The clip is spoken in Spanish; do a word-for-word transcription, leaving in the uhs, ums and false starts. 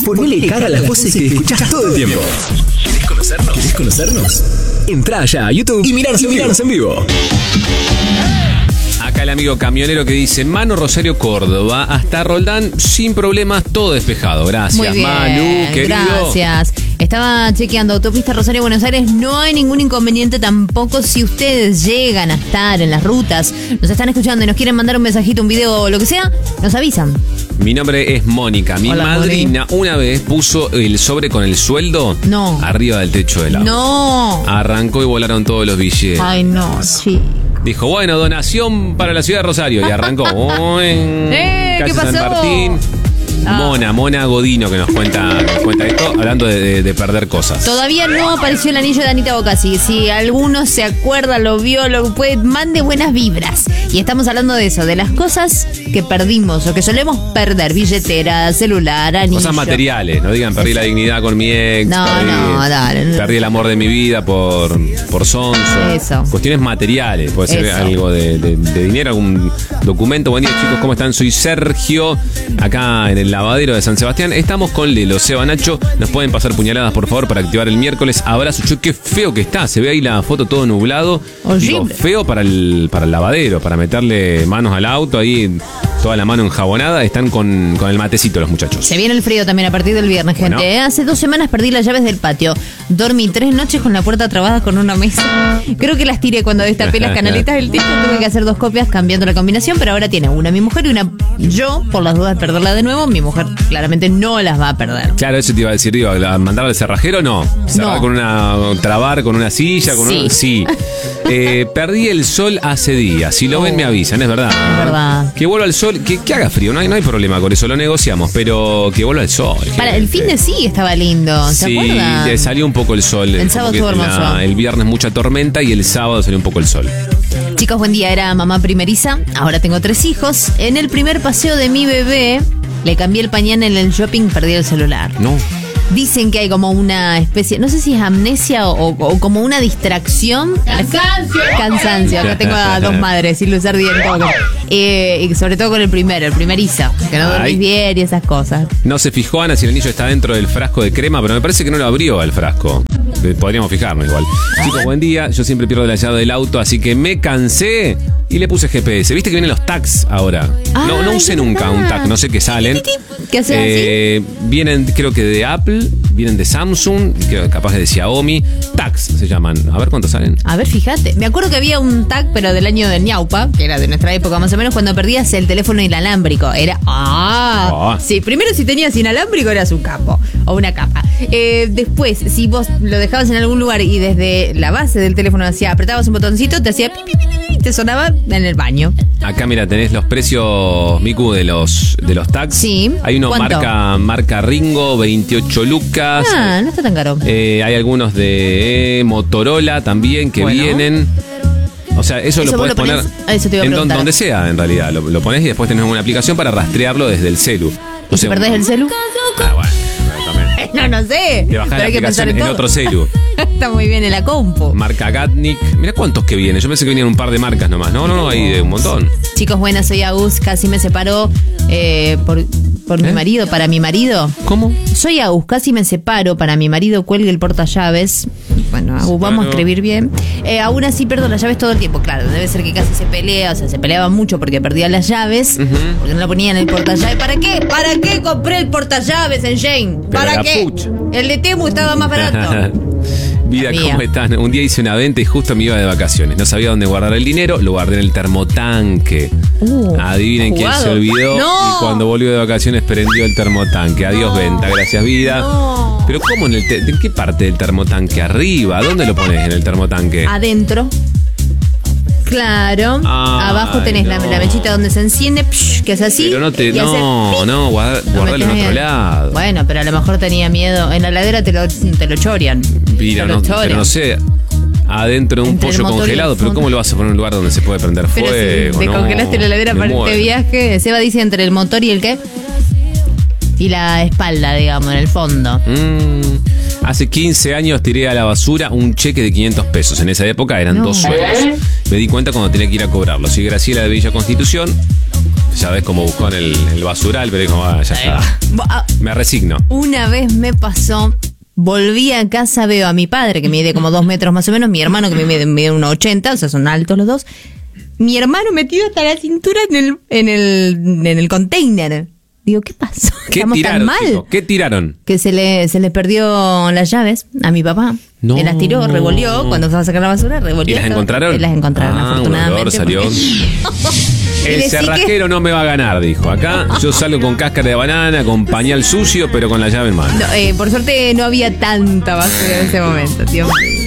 Ponele cara a las voces que escuchás todo el tiempo. ¿Querés conocernos? ¿Querés conocernos? Entrá ya a YouTube y miranos, y miranos en vivo. Acá el amigo camionero que dice: Manu, Rosario, Córdoba, hasta Roldán sin problemas, todo despejado. Gracias, Muy bien, Manu, querido. Gracias. Estaba chequeando autopista Rosario, Buenos Aires. No hay ningún inconveniente tampoco si ustedes llegan a estar en las rutas, nos están escuchando y nos quieren mandar un mensajito, un video o lo que sea, nos avisan. Mi nombre es Mónica. Mi Hola, madrina Moni. Una vez puso el sobre con el sueldo no. arriba del techo del auto. No. Arrancó y volaron todos los billetes. Ay, no, sí. Dijo, bueno, donación para la ciudad de Rosario. Y arrancó. eh, Calle ¿Qué pasó? San Martín. Ah. Mona, Mona Godino que nos cuenta, nos cuenta esto, hablando de, de, de perder cosas. Todavía no apareció el anillo de Anita Bocasi. Si alguno se acuerda, lo vio, lo puede, mande buenas vibras. Y estamos hablando de eso, de las cosas que perdimos o que solemos perder. Billetera, celular, anillo. Cosas materiales, no digan perdí eso. La dignidad con mi ex. No, perdí, no, dale. Perdí el amor de mi vida por, por sonso. Eso. Cuestiones materiales, puede ser eso. algo de, de, de dinero, algún documento. Buen día, chicos, ¿cómo están? Soy Sergio, acá en el lavadero de San Sebastián. Estamos con Lelo, Seba, Nacho. Nos pueden pasar puñaladas, por favor, para activar el miércoles. Abrazo. Che, qué feo que está. Se ve ahí la foto todo nublado. Digo, feo para el, para el lavadero, para meterle manos al auto ahí. Toda la mano enjabonada, están con, con el matecito los muchachos. Se viene el frío también a partir del viernes, gente. Bueno. Hace dos semanas perdí las llaves del patio. Dormí tres noches con la puerta trabada con una mesa. Creo que las tiré cuando destapé las canaletas del techo. Tuve que hacer dos copias cambiando la combinación, pero ahora tiene una mi mujer y una yo, por las dudas de perderla de nuevo. Mi mujer claramente no las va a perder. Claro, eso te iba a decir, digo, ¿mandarla al cerrajero? No. ¿Cerrar no. con una, trabar con una silla? Con sí. Una, sí. Eh, perdí el sol hace días. Si lo oh. ven, me avisan, es verdad. Es verdad. Que vuelva al sol, que, que haga frío. No hay, no hay problema con eso, lo negociamos, pero que vuelva el sol. Para el fin de sí estaba lindo, ¿se sí, acuerdan? Sí, salió un poco el sol. El sábado estuvo hermoso. La, el viernes mucha tormenta y el sábado salió un poco el sol. Chicos, buen día, era mamá primeriza, ahora tengo tres hijos. En el primer paseo de mi bebé, le cambié el pañal en el shopping, perdí el celular. No. Dicen que hay como una especie, no sé si es amnesia o, o como una distracción. Cansancio. Cansancio. Acá tengo a dos madres, sin lucer bien todo. Eh, y sobre todo con el primero, el primerizo, que no dormís bien y esas cosas. No se fijó Ana si el anillo está dentro del frasco de crema, pero me parece que no lo abrió el frasco. Podríamos fijarnos igual. Chicos, buen día. Yo siempre pierdo la llave del auto, así que me cansé y le puse G P S. ¿Viste que vienen los tags ahora? Ay, no, no usé nunca un tag, no sé qué salen. ¿Qué hacen eh, así? Vienen, creo que de Apple, vienen de Samsung, que capaz de Xiaomi. Tags se llaman. A ver cuántos salen. A ver, fíjate. Me acuerdo que había un tag, pero del año de ñaupa, que era de nuestra época más o menos, cuando perdías el teléfono inalámbrico. Era. ¡Ah! Oh. Sí, primero si tenías inalámbrico eras un capo o una capa. Eh, después, si vos lo dejabas en algún lugar y desde la base del teléfono hacía, apretabas un botoncito, te hacía pi, pi, pi, pi, y te sonaba en el baño. Acá, mira, tenés los precios, Miku, de los de los tags. Sí. Hay uno marca, marca Ringo, veintiocho lucas. Ah, no está tan caro. Eh, hay algunos de Motorola también que bueno. vienen. O sea, eso, eso lo podés poner eso te iba a en don, donde sea, en realidad. Lo, lo ponés y después tenés una aplicación para rastrearlo desde el celu. ¿Y o sea, si perdés el celu? Ah, bueno. No, no sé. Te bajás la aplicación en, en otro celu. Está muy bien en la compu. Marca Gatnik. Mira cuántos que vienen. Yo pensé que venían un par de marcas nomás. No, no, no, hay de un montón. Chicos, buenas, soy Agus. Casi me separo eh, por, por ¿Eh? mi marido, para mi marido. ¿Cómo? Soy Agus, casi me separo. Para mi marido cuelgue el portallaves. Bueno, Agus, vamos a escribir bien. Eh, aún así pierdo las llaves todo el tiempo. Claro, debe ser que casi se pelea. O sea, se peleaba mucho porque perdía las llaves. Uh-huh. Porque no lo ponía en el portallaves. ¿Para qué? ¿Para qué compré el portallaves en Jane? ¿Para qué? Pucha. El de Temu estaba más barato. Vida, ¿cómo están? Un día hice una venta y justo me iba de vacaciones. No sabía dónde guardar el dinero, lo guardé en el termotanque. Uh, Adivinen quién se olvidó. No. Y cuando volvió de vacaciones prendió el termotanque. Adiós, no. Venta, gracias, vida. No. Pero ¿cómo en el te- ¿en qué parte del termotanque? ¿Arriba? ¿Dónde lo pones en el termotanque? Adentro. Claro, Ay, abajo tenés no. la, la mechita donde se enciende, psh, que es así. Pero no te, y no, hace, no, guarda, guardalo en otro lado. Bueno, pero a lo mejor tenía miedo. En la heladera te lo, te lo chorean. Mira, te lo no, chorean. pero no sé. Adentro de un Entre pollo congelado, pero ¿cómo lo vas a poner en un lugar donde se puede prender pero fuego? Si te no, congelaste la heladera para muero. Este viaje. Seba dice entre el motor y el qué. Y la espalda, digamos, en el fondo. Mm, hace quince años tiré a la basura un cheque de quinientos pesos. En esa época eran no. dos sueldos. Me di cuenta cuando tenía que ir a cobrarlo. Soy Graciela de Villa Constitución. Ya ves cómo buscó en el, el basural, pero dijo, ah, ya está. Me resigno. Una vez me pasó, volví a casa, veo a mi padre, que mide como dos metros más o menos, mi hermano, que mide, mide unos ochenta, o sea, son altos los dos. Mi hermano metido hasta la cintura en el, en el, en el container. Digo, ¿qué pasó? ¿Qué Estamos tiraron, tan mal. chico? ¿Qué tiraron? Que se le, se le perdió las llaves a mi papá. No. Él las tiró, revolvió, cuando se va a sacar la basura, revolvió. ¿Y las todo. encontraron? Y las encontraron, ah, afortunadamente. Un olor salió. Y El decí cerrajero que- no me va a ganar, dijo. Acá yo salgo con cáscara de banana, con pañal sucio, pero con la llave en mano. No, eh, por suerte no había tanta basura en ese momento, tío.